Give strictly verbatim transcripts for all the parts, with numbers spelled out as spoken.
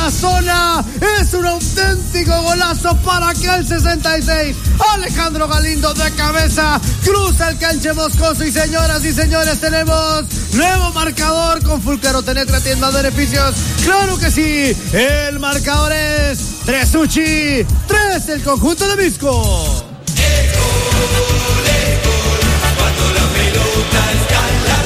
la zona. Es un auténtico golazo para aquel sesenta y seis. Alejandro Galindo de cabeza cruza el canche moscoso y señoras y señores, tenemos nuevo marcador con Fulcaro Tenetra, tienda de beneficios. Claro que sí, el marcador es tres Suchi, tres el conjunto de Misco. El gol, el gol, cuando la pelota está en la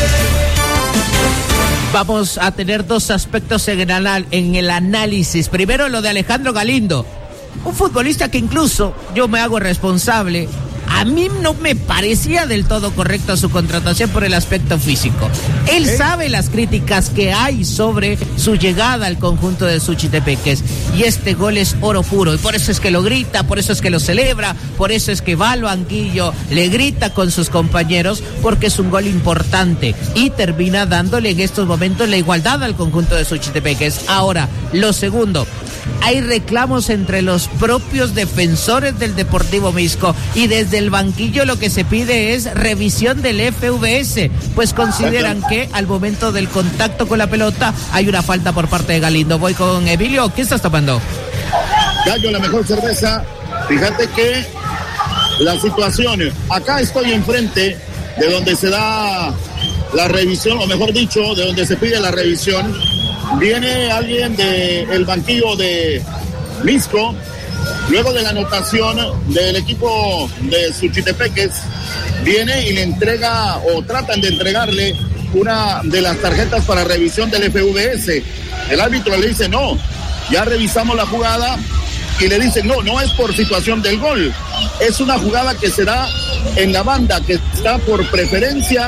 red. Vamos a tener dos aspectos en el, en el análisis. Primero, lo de Alejandro Galindo, un futbolista que incluso yo me hago responsable. A mí no me parecía del todo correcta su contratación por el aspecto físico. Él ¿Eh? sabe las críticas que hay sobre su llegada al conjunto de Suchitepeques. Y este gol es oro puro. Y por eso es que lo grita, por eso es que lo celebra, por eso es que va al banquillo, le grita con sus compañeros, porque es un gol importante. Y termina dándole en estos momentos la igualdad al conjunto de Suchitepeques. Ahora, lo segundo. Hay reclamos entre los propios defensores del Deportivo Misco y desde el banquillo lo que se pide es revisión del F V S, pues consideran que al momento del contacto con la pelota hay una falta por parte de Galindo. Voy con Emilio, ¿qué estás tomando? Gallo, la mejor cerveza. Fíjate que la situación, acá estoy enfrente de donde se da la revisión, o mejor dicho, de donde se pide la revisión. Viene alguien del banquillo de Misco, luego de la anotación del equipo de Suchitepeques, viene y le entrega, o tratan de entregarle, una de las tarjetas para revisión del F V S. El árbitro le dice, no, ya revisamos la jugada, y le dice, no, no es por situación del gol, es una jugada que se da en la banda, que está por preferencia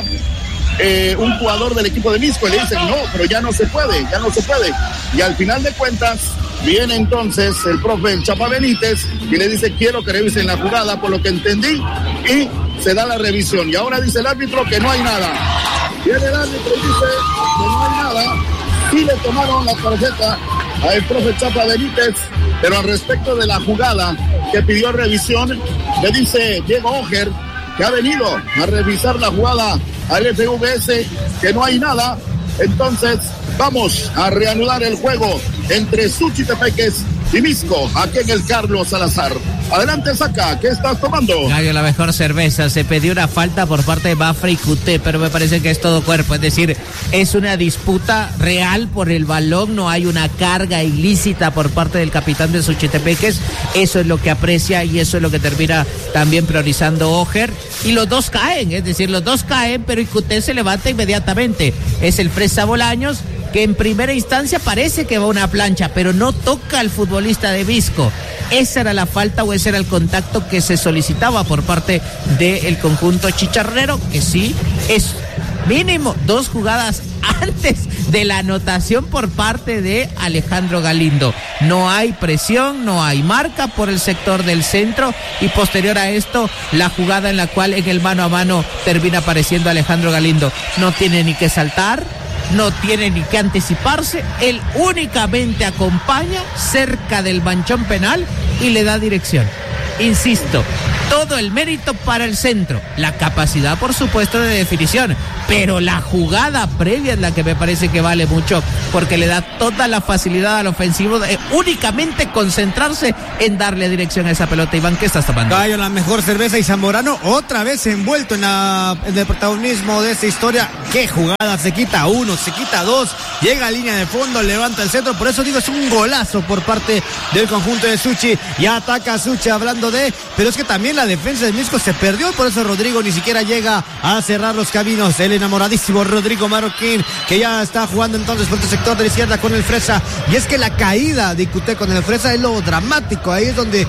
Eh, un jugador del equipo de Misco. Le dicen no, pero ya no se puede, ya no se puede, y al final de cuentas viene entonces el profe el Chapa Benítez y le dice, quiero que revisen la jugada por lo que entendí, y se da la revisión, y ahora dice el árbitro que no hay nada. Viene el árbitro y dice que no hay nada, y le tomaron la tarjeta al profe Chapa Benítez, pero al respecto de la jugada que pidió revisión, le dice Diego Oger, que ha venido a revisar la jugada al F V S, que no hay nada. Entonces vamos a reanudar el juego entre Suchitepeques y Misco, aquí en el Carlos Salazar. Adelante, Saca, ¿qué estás tomando? Gallo, la mejor cerveza. Se pidió una falta por parte de Bafra y Cuté, pero me parece que es todo cuerpo, es decir, es una disputa real por el balón, no hay una carga ilícita por parte del capitán de Suchitepeques. Eso es lo que aprecia y eso es lo que termina también priorizando Oger, y los dos caen, es decir, los dos caen, pero Cuté se levanta inmediatamente. Es el Fresa Bolaños, que en primera instancia parece que va a una plancha, pero no toca al futbolista de Misco. Esa era la falta, o ese era el contacto que se solicitaba por parte del conjunto chicharrero, que sí es mínimo dos jugadas antes de la anotación por parte de Alejandro Galindo. No hay presión, no hay marca por el sector del centro, y posterior a esto la jugada en la cual en el mano a mano termina apareciendo Alejandro Galindo. No tiene ni que saltar, no tiene ni que anticiparse, él únicamente acompaña cerca del manchón penal y le da dirección. Insisto, todo el mérito para el centro, la capacidad por supuesto de definición, pero la jugada previa es la que me parece que vale mucho, porque le da toda la facilidad al ofensivo de únicamente concentrarse en darle dirección a esa pelota. Iván, ¿qué estás tomando? Gallo, la mejor cerveza, y Zamorano otra vez envuelto en, la, en el protagonismo de esta historia. Qué jugada, se quita uno, se quita dos, llega a línea de fondo, levanta el centro, por eso digo, es un golazo por parte del conjunto de Suchi. Ya ataca Suchi, hablando de, pero es que también la defensa de Misco se perdió, por eso Rodrigo ni siquiera llega a cerrar los caminos. El enamoradísimo Rodrigo Marroquín, que ya está jugando entonces por el sector de la izquierda con el Fresa, y es que la caída de Cuté con el Fresa es lo dramático. Ahí es donde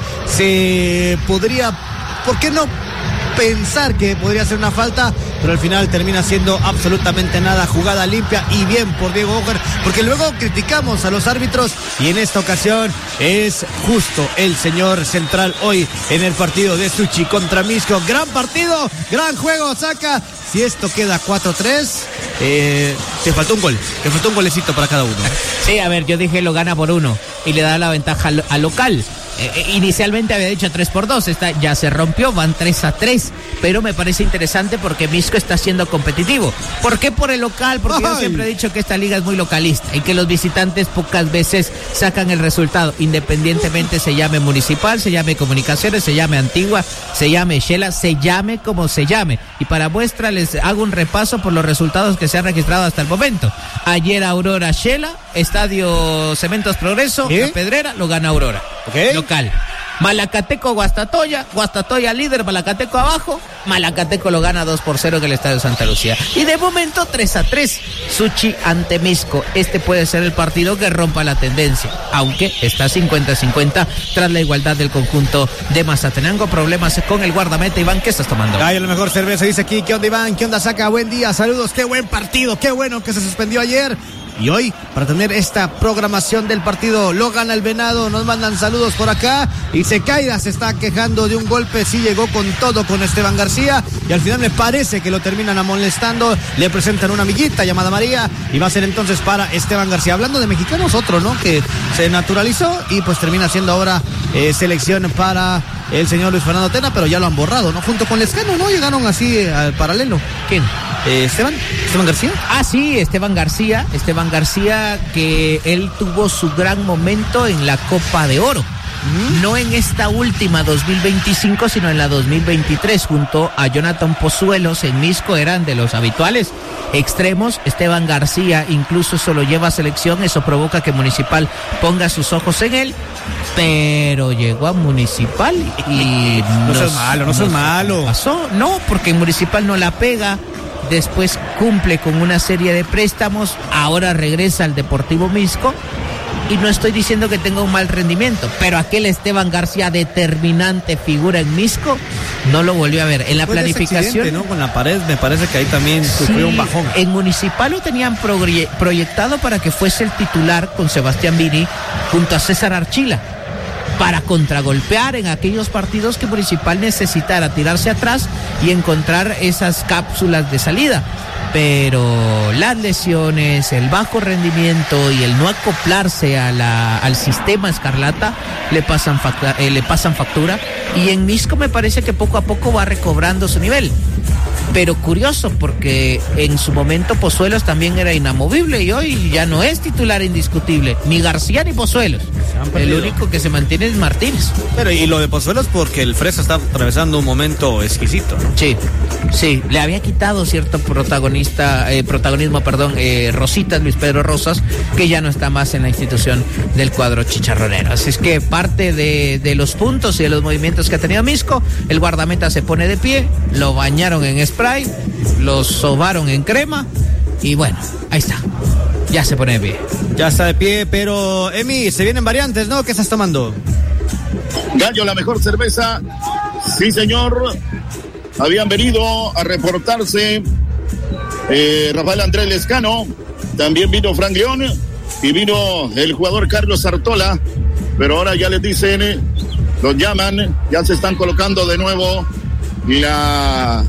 se podría, ¿por qué no pensar que podría ser una falta? Pero al final termina siendo absolutamente nada. Jugada limpia y bien por Diego Oger, porque luego criticamos a los árbitros, y en esta ocasión es justo el señor central hoy en el partido de Suchi contra Misco. Gran partido, gran juego, Saca. Si esto queda cuatro tres, eh, te faltó un gol, te faltó un golecito para cada uno. Sí, a ver, yo dije lo gana por uno y le da la ventaja al, al local. Eh, inicialmente había dicho tres por dos, esta ya se rompió, van tres a tres, pero me parece interesante porque Misco está siendo competitivo. ¿Por qué por el local? Porque Ay. yo siempre he dicho que esta liga es muy localista y que los visitantes pocas veces sacan el resultado, independientemente se llame Municipal, se llame Comunicaciones, se llame Antigua, se llame Shela, se llame como se llame. Y para muestra les hago un repaso por los resultados que se han registrado hasta el momento. Ayer Aurora Shela, Estadio Cementos Progreso, ¿Eh? La Pedrera, lo gana Aurora. Okay. Local. Malacateco Guastatoya, Guastatoya líder, Malacateco abajo, Malacateco lo gana dos por cero en el Estadio Santa Lucía. Y de momento tres a tres, Suchi ante Misco. Este puede ser el partido que rompa la tendencia, aunque está cincuenta cincuenta tras la igualdad del conjunto de Mazatenango. Problemas con el guardameta. Iván, ¿qué estás tomando? Ay, la mejor cerveza, dice aquí. ¿Qué onda, Iván? ¿Qué onda, Saca? Buen día, saludos, qué buen partido, qué bueno que se suspendió ayer. Y hoy, para tener esta programación del partido, lo gana el Venado. Nos mandan saludos por acá. Y Secaida se está quejando de un golpe. Sí llegó con todo con Esteban García. Y al final me parece que lo terminan amonestando. Le presentan una amiguita llamada María. Y va a ser entonces para Esteban García. Hablando de mexicanos, otro, ¿no? Que se naturalizó y pues termina siendo ahora eh, selección para el señor Luis Fernando Tena. Pero ya lo han borrado, ¿no? Junto con Lescano, ¿no? Llegaron así eh, al paralelo. ¿Quién? Eh, Esteban, Esteban García. Ah, sí, Esteban García, Esteban García, que él tuvo su gran momento en la Copa de Oro. Mm. No en esta última dos mil veinticinco, sino en la dos mil veintitrés, junto a Jonathan Pozuelos en Misco, eran de los habituales extremos. Esteban García incluso solo lleva a selección, eso provoca que Municipal ponga sus ojos en él, pero llegó a Municipal y no seas malo, no seas malo. Pasó, no, porque en Municipal no la pega. Después cumple con una serie de préstamos, ahora regresa al Deportivo Misco y no estoy diciendo que tenga un mal rendimiento, pero aquel Esteban García, determinante figura en Misco, no lo volvió a ver. En la planificación, ¿no? Con la pared me parece que ahí también sí, sufrió un bajón. En Municipal lo tenían proye- proyectado para que fuese el titular con Sebastián Vini junto a César Archila, para contragolpear en aquellos partidos que Municipal necesitara tirarse atrás y encontrar esas cápsulas de salida. Pero las lesiones, el bajo rendimiento y el no acoplarse a la, al sistema Escarlata le pasan, factura, eh, le pasan factura. Y en Misco me parece que poco a poco va recobrando su nivel. Pero curioso, porque en su momento Pozuelos también era inamovible y hoy ya no es titular indiscutible, ni García ni Pozuelos. El único que se mantiene es Martínez. Pero y lo de Pozuelos porque el Fresa está atravesando un momento exquisito, ¿no? Sí, sí, le había quitado cierto protagonista, eh, protagonismo, perdón, eh, Rositas, Luis Pedro Rosas, que ya no está más en la institución del cuadro chicharronero. Así es que parte de, de los puntos y de los movimientos que ha tenido Misco, el guardameta se pone de pie, lo bañaron en spray, lo sobaron en crema y bueno, ahí está. Ya se pone de pie. Ya está de pie, pero Emi, se vienen variantes, ¿no? ¿Qué estás tomando? Gallo, la mejor cerveza. Sí, señor. Habían venido a reportarse eh, Rafael Andrés Lescano. También vino Frank León y vino el jugador Carlos Artola. Pero ahora ya les dicen, los llaman, ya se están colocando de nuevo la,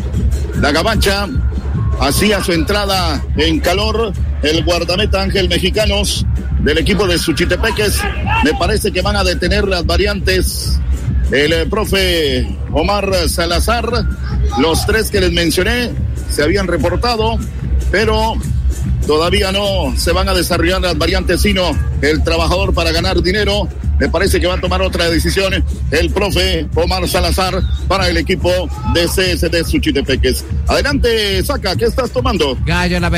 la gabacha. Hacía su entrada en calor el guardameta Ángel Mexicanos del equipo de Suchitepeques. Me parece que van a detener las variantes el eh, profe Omar Salazar. Los tres que les mencioné se habían reportado, pero todavía no se van a desarrollar las variantes, sino el trabajador para ganar dinero. Me parece que va a tomar otra decisión el profe Omar Salazar para el equipo de C S D Suchitepeques. Adelante, Saca, ¿qué estás tomando? Gallo, la